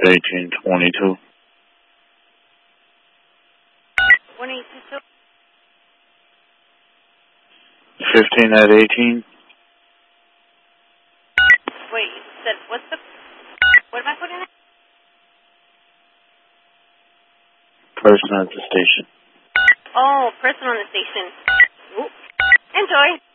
1822. 182. 15 at 18. Wait, you said, what am I putting in? Person at the station. Oh, person on the station. Ooh. Enjoy.